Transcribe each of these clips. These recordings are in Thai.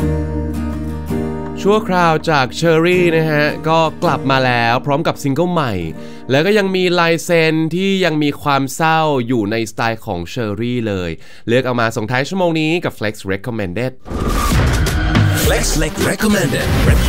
ชั่วคราวจากเชอรี่นะฮะก็กลับมาแล้วพร้อมกับซิงเกิลใหม่แล้วก็ยังมีลายเซ็นที่ยังมีความเศร้าอยู่ในสไตล์ของเชอรี่เลยเลือกเอามาส่งท้ายชั่วโมงนี้กับ Flex Recommended Flex Recommended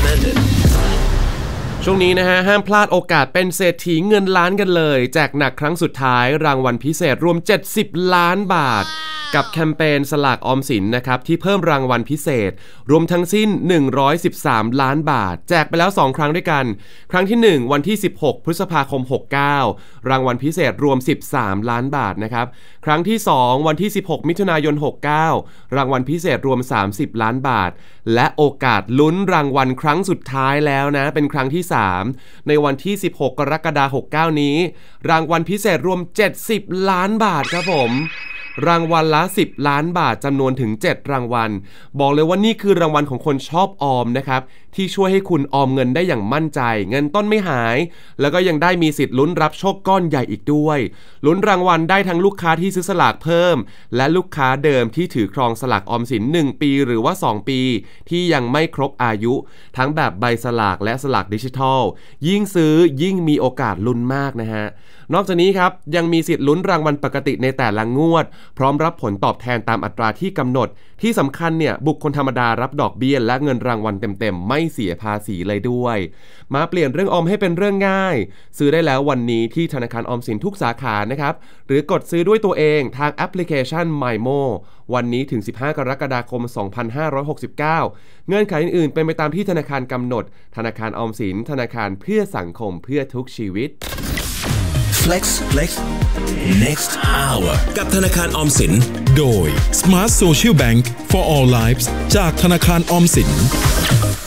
ช่วงนี้นะฮะห้ามพลาดโอกาสเป็นเศรษฐีเงินล้านกันเลยแจกหนักครั้งสุดท้ายรางวัลพิเศษรวม70ล้านบาทกับแคมเปญสลากออมสินนะครับที่เพิ่มรางวัลพิเศษรวมทั้งสิ้น113ล้านบาทแจกไปแล้ว2ครั้งด้วยกันครั้งที่1วันที่16พฤษภาคม69รางวัลพิเศษรวม13ล้านบาทนะครับครั้งที่2วันที่16มิถุนายน69รางวัลพิเศษรวม30ล้านบาทและโอกาสลุ้นรางวัลครั้งสุดท้ายแล้วนะเป็นครั้งที่3ในวันที่16กรกฎาคม69นี้รางวัลพิเศษรวม70ล้านบาทครับผมรางวัลละ10ล้านบาทจำนวนถึง7รางวัลบอกเลยว่านี่คือรางวัลของคนชอบออมนะครับที่ช่วยให้คุณออมเงินได้อย่างมั่นใจเงินต้นไม่หายแล้วก็ยังได้มีสิทธิ์ลุ้นรับโชคก้อนใหญ่อีกด้วยลุ้นรางวัลได้ทั้งลูกค้าที่ซื้อสลากเพิ่มและลูกค้าเดิมที่ถือครองสลากออมสิน1ปีหรือว่า2ปีที่ยังไม่ครบอายุทั้งแบบใบสลากและสลากดิจิทัลยิ่งซื้อยิ่งมีโอกาสลุ้นมากนะฮะนอกจากนี้ครับยังมีสิทธิ์ลุ้นรางวัลปกติในแต่ละงวดพร้อมรับผลตอบแทนตามอัตราที่กำหนดที่สำคัญเนี่ยบุคคลธรรมดารับดอกเบี้ยและเงินรางวัลเต็มๆไม่เสียภาษีเลยด้วยมาเปลี่ยนเรื่องออมให้เป็นเรื่องง่ายซื้อได้แล้ววันนี้ที่ธนาคารออมสินทุกสาขานะครับหรือกดซื้อด้วยตัวเองทางแอปพลิเคชัน MyMo วันนี้ถึง15กรกฎาคม2569เงื่อนไขอื่นๆเป็นไปตามที่ธนาคารกำหนดธนาคารออมสินธนาคารเพื่อสังคมเพื่อทุกชีวิต Flex Next Hour กับธนาคารออมสินโดย Smart Social Bank for All Lives จากธนาคารออมสิน